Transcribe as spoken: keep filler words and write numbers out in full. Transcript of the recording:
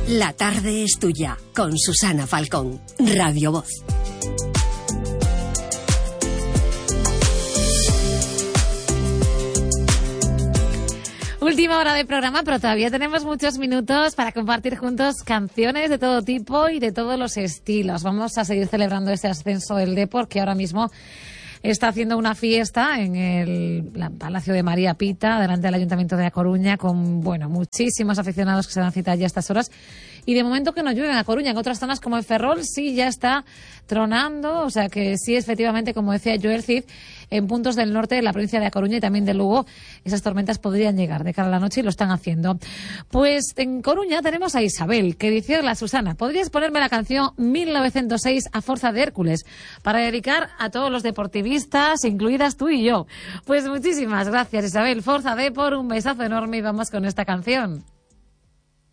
La tarde es tuya, con Susana Falcón, Radio Voz. Última hora de programa, pero todavía tenemos muchos minutos para compartir juntos canciones de todo tipo y de todos los estilos. Vamos a seguir celebrando este ascenso del Depor, que ahora mismo está haciendo una fiesta en el Palacio de María Pita, delante del Ayuntamiento de A Coruña, con, bueno, muchísimos aficionados que se dan cita allí a estas horas. Y de momento que no llueve en A Coruña. En otras zonas como en Ferrol sí ya está tronando, o sea que sí, efectivamente, como decía Joel Cid, en puntos del norte de la provincia de A Coruña y también de Lugo, esas tormentas podrían llegar de cara a la noche y lo están haciendo. Pues en Coruña tenemos a Isabel, que dice: hola Susana, ¿podrías ponerme la canción mil novecientos seis a Forza de Hércules para dedicar a todos los deportivistas, incluidas tú y yo? Pues muchísimas gracias, Isabel. Forza Depor, un besazo enorme y vamos con esta canción.